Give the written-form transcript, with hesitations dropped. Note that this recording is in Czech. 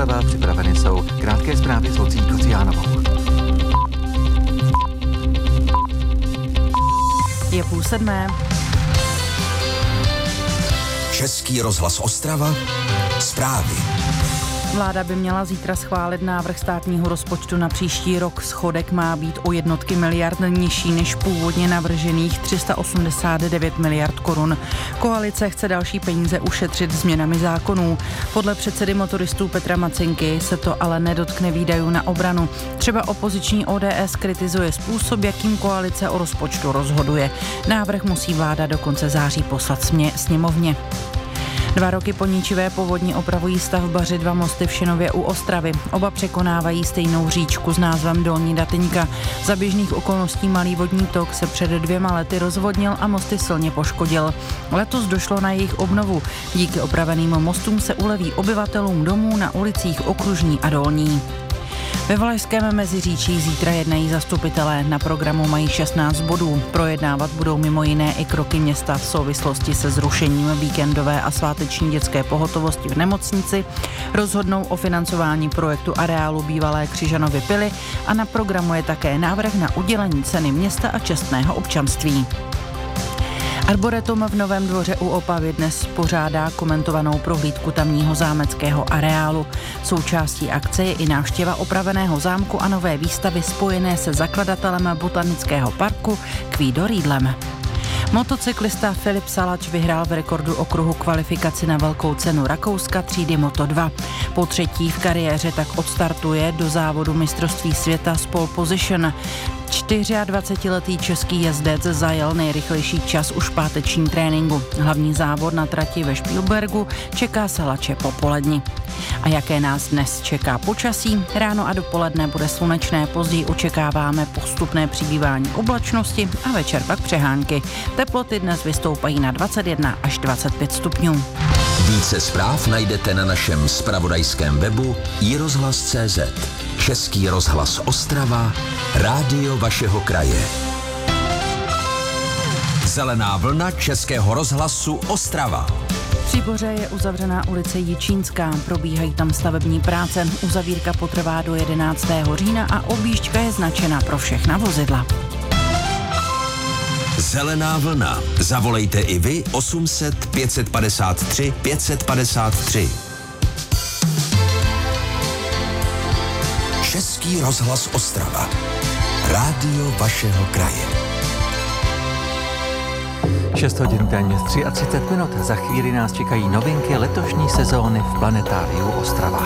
Ostrava, připraveny jsou krátké zprávy s Lucí Kociánovou. Je 6:30. Český rozhlas Ostrava, zprávy. Vláda by měla zítra schválit návrh státního rozpočtu na příští rok. Schodek má být o jednotky miliard nižší než původně navržených 389 miliard korun. Koalice chce další peníze ušetřit změnami zákonů. Podle předsedy motoristů Petra Macinky se to ale nedotkne výdajů na obranu. Třeba opoziční ODS kritizuje způsob, jakým koalice o rozpočtu rozhoduje. Návrh musí vláda do konce září poslat sněmovně. 2 roky po ničivé povodni opravují stavbaři 2 mosty v Šinově u Ostravy. Oba překonávají stejnou říčku s názvem Dolní Datyňka. Za běžných okolností malý vodní tok se před 2 lety rozvodnil a mosty silně poškodil. Letos došlo na jejich obnovu. Díky opraveným mostům se uleví obyvatelům domů na ulicích Okružní a Dolní. Ve Valašském Meziříčí zítra jednají zastupitelé. Na programu mají 16 bodů. Projednávat budou mimo jiné i kroky města v souvislosti se zrušením víkendové a sváteční dětské pohotovosti v nemocnici, rozhodnou o financování projektu areálu bývalé Křižanovy pily a na programu je také návrh na udělení ceny města a čestného občanství. Arboretum v Novém Dvoře u Opavy dnes pořádá komentovanou prohlídku tamního zámeckého areálu. Součástí akce je i návštěva opraveného zámku a nové výstavy spojené se zakladatelem botanického parku Kvído Rýdlem. Motocyklista Filip Salač vyhrál v rekordu okruhu kvalifikaci na velkou cenu Rakouska třídy Moto2. Po 3. v kariéře tak odstartuje do závodu mistrovství světa z pole position. 24letý český jezdec zajel nejrychlejší čas už v páteční tréninku. Hlavní závod na trati ve Špílbergu čeká Salače popolední. A jaké nás dnes čeká počasí? Ráno a dopoledne bude slunečné, později očekáváme postupné přibývání oblačnosti a večer pak přehánky. Teploty dnes vystoupají na 21 až 25 stupňů. Více zpráv najdete na našem zpravodajském webu iRozhlas.cz. Český rozhlas Ostrava, rádio vašeho kraje. Zelená vlna Českého rozhlasu Ostrava. V Příboře je uzavřená ulice Jičínská, probíhají tam stavební práce. Uzavírka potrvá do 11. října a objížďka je značena pro všechna vozidla. Zelená vlna. Zavolejte i vy 800 553 553. Český rozhlas Ostrava. Rádio vašeho kraje. 6 hodin téměř 33 minut. Za chvíli nás čekají novinky letošní sezóny v Planetáriu Ostrava.